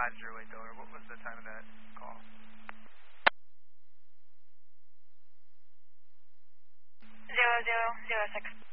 508 Delaware. What was the time of that call? 0006.